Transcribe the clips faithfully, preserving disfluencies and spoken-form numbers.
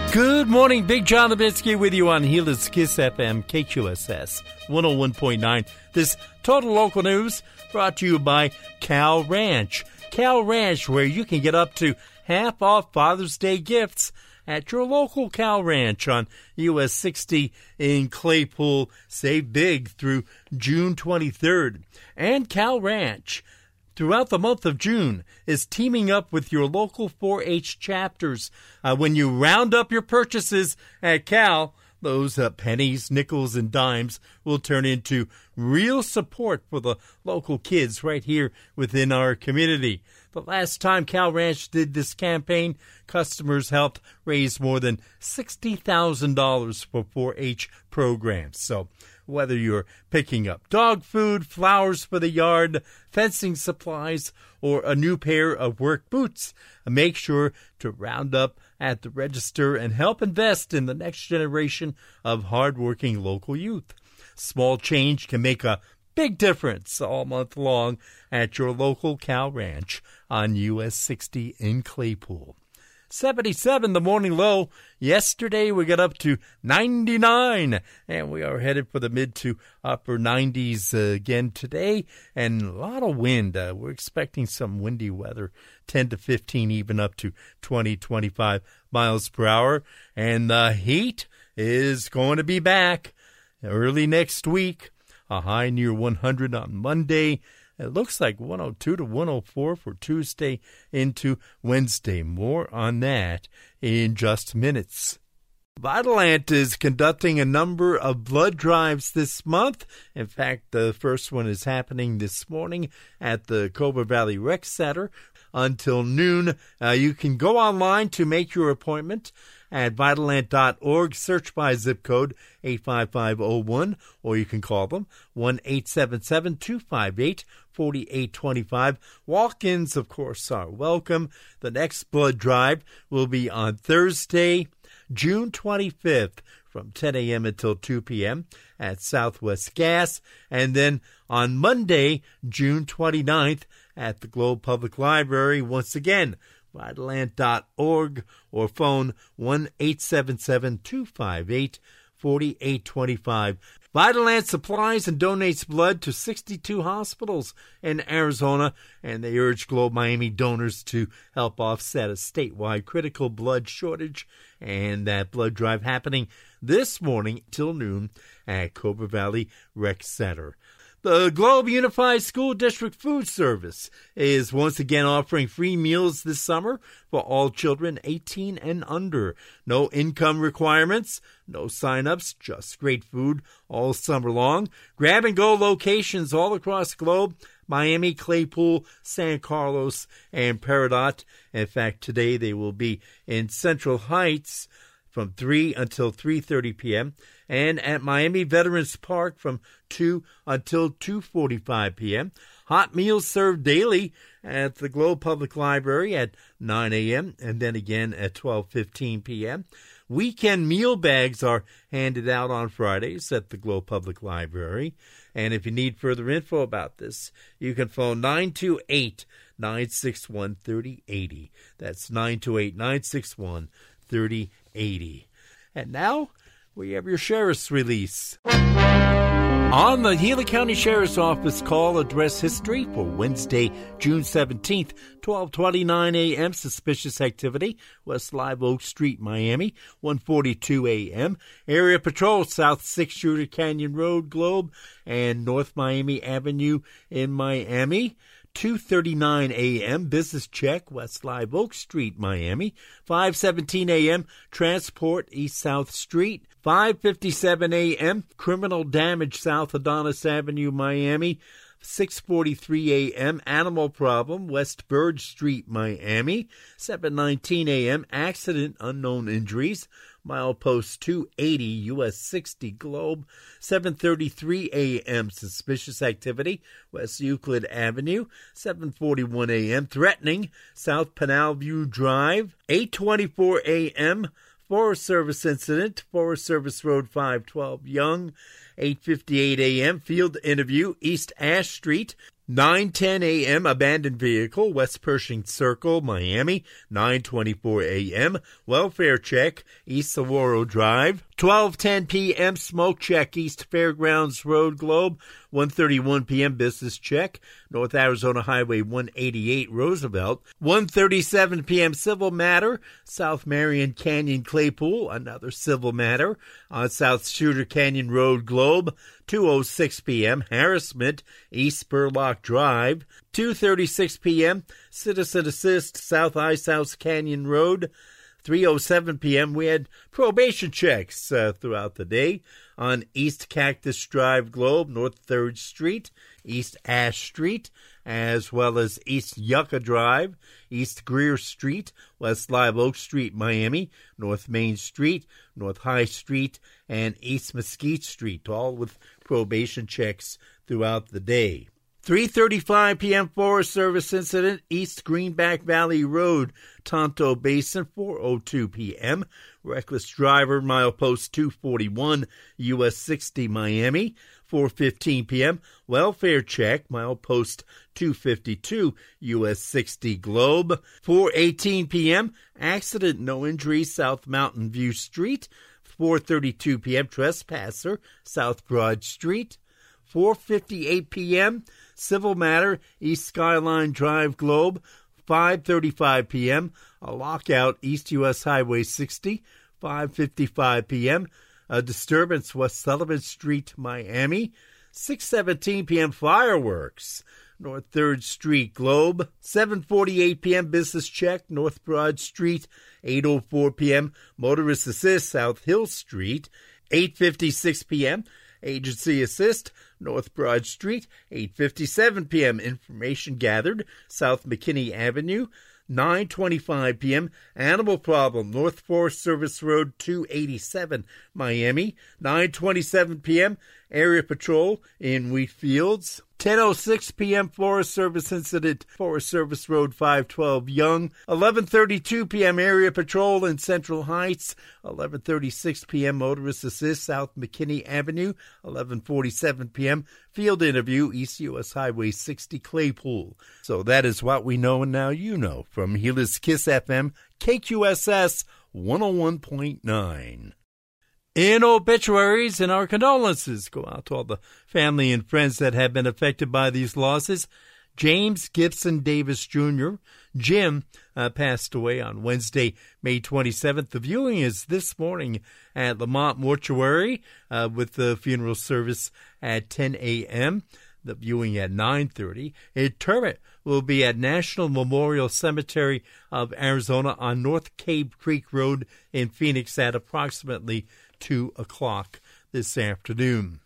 Good morning, Big John Levinsky with you on Gila Kiss F M, K Q S S one oh one point nine. This Total Local News brought to you by Cal Ranch. Cal Ranch, where you can get up to half off Father's Day gifts at your local Cal Ranch on U S sixty in Claypool. Save big through June twenty-third. And Cal Ranch, throughout the month of June, is teaming up with your local four H chapters. Uh, when you round up your purchases at Cal, those uh, pennies, nickels, and dimes will turn into real support for the local kids right here within our community. The last time Cal Ranch did this campaign, customers helped raise more than sixty thousand dollars for four H programs. So whether you're picking up dog food, flowers for the yard, fencing supplies, or a new pair of work boots, make sure to round up at the register and help invest in the next generation of hardworking local youth. Small change can make a big difference all month long at your local Cal Ranch on U S sixty in Claypool. seventy-seven, the morning low. Yesterday we got up to ninety-nine, and we are headed for the mid to upper nineties uh, again today, and a lot of wind. Uh, we're expecting some windy weather, ten to fifteen, even up to twenty, twenty-five miles per hour, and the heat is going to be back early next week. A high near one hundred on Monday. It looks like one oh two to one oh four for Tuesday into Wednesday. More on that in just minutes. Vitalant is conducting a number of blood drives this month. In fact, the first one is happening this morning at the Cobra Valley Rec Center until noon. Uh, you can go online to make your appointment at Vitalant dot org. Search by zip code eight five five oh one, or you can call them one eight seven seven, two five eight, four eight two five. Walk-ins, of course, are welcome. The next blood drive will be on Thursday, June twenty-fifth, from ten a.m. until two p.m. at Southwest Gas, and then on Monday, June twenty-ninth, at the Globe Public Library. Once again, Vitalant dot org or phone one eight seven seven, two five eight, four eight two five. Vitalant supplies and donates blood to sixty-two hospitals in Arizona, and they urge Globe Miami donors to help offset a statewide critical blood shortage. And that blood drive happening this morning till noon at Cobra Valley Rec Center. The Globe Unified School District Food Service is once again offering free meals this summer for all children eighteen and under. No income requirements, no sign-ups, just great food all summer long. Grab-and-go locations all across the Globe: Miami, Claypool, San Carlos, and Peridot. In fact, today they will be in Central Heights from three until three thirty p.m., and at Miami Veterans Park from two until two forty-five p.m. Hot meals served daily at the Globe Public Library at nine a.m. and then again at twelve fifteen p.m. Weekend meal bags are handed out on Fridays at the Globe Public Library. And if you need further info about this, you can phone nine two eight, nine six one, three oh eight oh. That's nine two eight, nine six one, three oh eight oh. And now, we have your sheriff's release. On the Gila County Sheriff's Office call address history for Wednesday, June seventeenth, twelve twenty-nine a.m. Suspicious activity, West Live Oak Street, Miami, one forty-two a.m. Area Patrol, South six Shooter Canyon Road, Globe, and North Miami Avenue in Miami. two thirty-nine a.m. Business check, West Live Oak Street, Miami. five seventeen a.m. Transport, East South Street. five fifty-seven a.m. Criminal damage, South Adonis Avenue, Miami. six forty-three a.m. Animal problem, West Burge Street, Miami. seven nineteen a.m. Accident, unknown injuries, milepost two eighty, U S sixty Globe. seven thirty-three a.m. Suspicious activity, West Euclid Avenue. seven forty-one a.m. Threatening, South Pinal View Drive. eight twenty-four a.m. Forest Service incident, Forest Service Road five twelve Young. eight fifty-eight a.m. Field interview, East Ash Street. nine ten a.m. abandoned vehicle, West Pershing Circle, Miami. nine twenty-four a.m. welfare check, East Saguaro Drive. twelve ten p.m. smoke check, East Fairgrounds Road, Globe. one thirty-one p.m. business check, North Arizona Highway one eighty-eight, Roosevelt. one thirty-seven p.m. civil matter, South Marion Canyon, Claypool. Another civil matter on South Shooter Canyon Road, Globe. two oh six p.m. harassment, East Spurlock Drive. two thirty-six p.m. citizen assist, South Icehouse Canyon Road. three oh seven p.m. we had probation checks uh, throughout the day on East Cactus Drive, Globe, North third Street, East Ash Street, as well as East Yucca Drive, East Greer Street, West Live Oak Street, Miami, North Main Street, North High Street, and East Mesquite Street, all with probation checks throughout the day. three thirty-five p.m. Forest Service incident, East Greenback Valley Road, Tonto Basin. four oh two p.m. reckless driver, milepost two forty-one, U S sixty, Miami. four fifteen p.m. welfare check, milepost two fifty-two, U S sixty, Globe. four eighteen p.m. accident, no injuries, South Mountain View Street. four thirty-two p.m. trespasser, South Broad Street. four fifty-eight p.m. civil matter, East Skyline Drive, Globe. five thirty-five p.m. a lockout, East U S Highway sixty. five fifty-five p.m. a disturbance, West Sullivan Street, Miami. six seventeen p.m. fireworks, North third Street, Globe. seven forty-eight p.m. business check, North Broad Street. eight oh four p.m. motorist assist, South Hill Street. eight fifty-six p.m. agency assist, North Broad Street. eight fifty-seven p.m. information gathered, South McKinney Avenue. nine twenty-five p.m. animal problem, North Forest Service Road two eighty-seven, Miami. nine twenty-seven p.m. area patrol in Wheatfields. ten oh six p.m. Forest Service incident, Forest Service Road five twelve, Young. eleven thirty-two p.m. area patrol in Central Heights. eleven thirty-six p.m. motorist assist, South McKinney Avenue. eleven forty-seven p.m. field interview, East U S Highway sixty, Claypool. So that is what we know, and now you know. From Gilda's Kiss F M, K Q S S one oh one point nine. In obituaries, and our condolences go out to all the family and friends that have been affected by these losses. James Gibson Davis Junior Jim uh, passed away on Wednesday, May twenty-seventh. The viewing is this morning at Lamont Mortuary uh, with the funeral service at ten a.m., the viewing at nine thirty. Interment will be at National Memorial Cemetery of Arizona on North Cave Creek Road in Phoenix at approximately two o'clock this afternoon.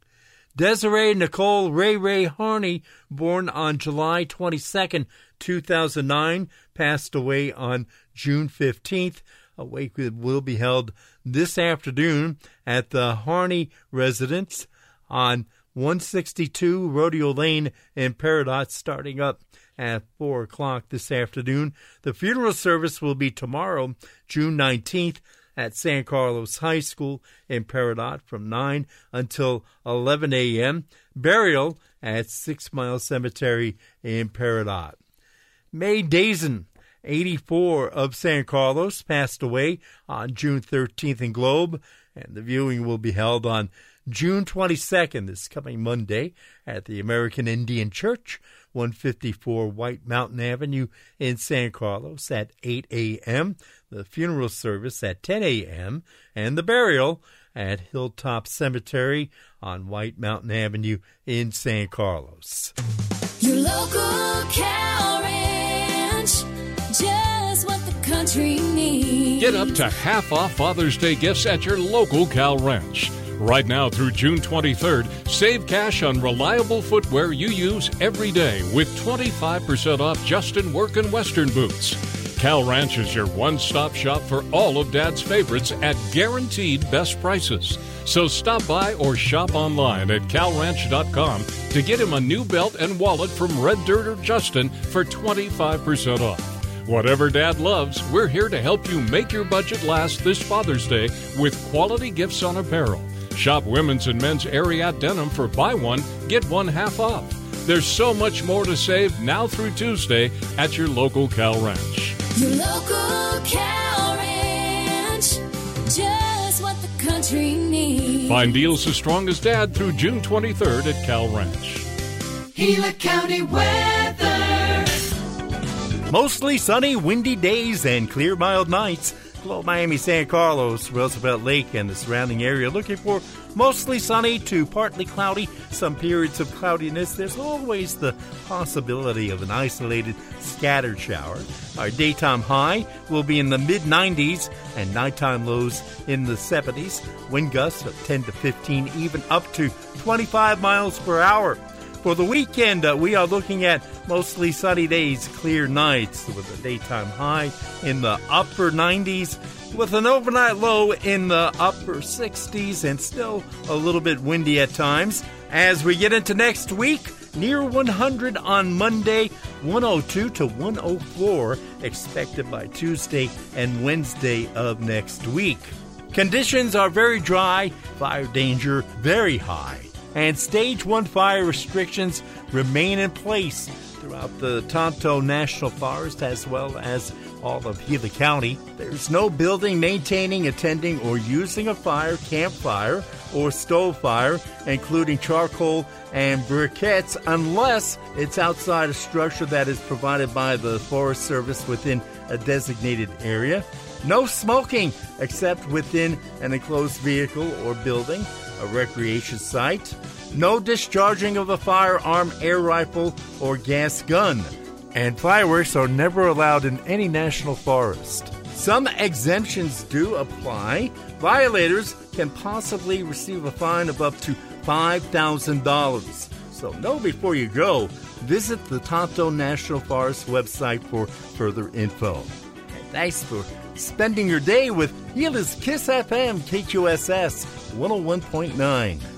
Desiree Nicole Ray Ray Harney, born on July twenty-second, two thousand nine, passed away on June fifteenth. A wake will be held this afternoon at the Harney residence on one sixty-two Rodeo Lane in Peridot, starting up at four o'clock this afternoon. The funeral service will be tomorrow, June nineteenth, at San Carlos High School in Peridot from nine until eleven a.m. Burial at Six Mile Cemetery in Peridot. May Dazen, eighty-four, of San Carlos, passed away on June thirteenth in Globe, and the viewing will be held on June twenty-second, this coming Monday, at the American Indian Church, one fifty-four White Mountain Avenue in San Carlos at eight a.m., the funeral service at ten a.m., and the burial at Hilltop Cemetery on White Mountain Avenue in San Carlos. Your local cow ranch, just what the country needs. Get up to half off Father's Day gifts at your local Cal Ranch. Right now through June twenty-third, save cash on reliable footwear you use every day with twenty-five percent off Justin Work and Western boots. Cal Ranch is your one-stop shop for all of Dad's favorites at guaranteed best prices. So stop by or shop online at cal ranch dot com to get him a new belt and wallet from Red Dirt or Justin for twenty-five percent off. Whatever Dad loves, we're here to help you make your budget last this Father's Day with quality gifts on apparel. Shop women's and men's Ariat denim for buy one, get one half off. There's so much more to save now through Tuesday at your local Cal Ranch. Your local Cal Ranch, just what the country needs. Find deals as strong as Dad through June twenty-third at Cal Ranch. Gila County weather. Mostly sunny, windy days and clear, mild nights. Below Miami, San Carlos, Roosevelt Lake, and the surrounding area. Looking for mostly sunny to partly cloudy. Some periods of cloudiness. There's always the possibility of an isolated scattered shower. Our daytime high will be in the mid nineties and nighttime lows in the seventies. Wind gusts of ten to fifteen, even up to twenty-five miles per hour. For the weekend, uh, we are looking at mostly sunny days, clear nights with a daytime high in the upper nineties with an overnight low in the upper sixties and still a little bit windy at times. As we get into next week, near one hundred on Monday, one oh two to one oh four expected by Tuesday and Wednesday of next week. Conditions are very dry, fire danger very high. And Stage one fire restrictions remain in place throughout the Tonto National Forest as well as all of Gila County. There's no building, maintaining, attending, or using a fire, campfire, or stove fire, including charcoal and briquettes, unless it's outside a structure that is provided by the Forest Service within a designated area. No smoking except within an enclosed vehicle or building, a recreation site. No discharging of a firearm, air rifle, or gas gun. And fireworks are never allowed in any national forest. Some exemptions do apply. Violators can possibly receive a fine of up to five thousand dollars. So know before you go. Visit the Tonto National Forest website for further info. And thanks for spending your day with Gila's Kiss F M K Q S S one oh one point nine.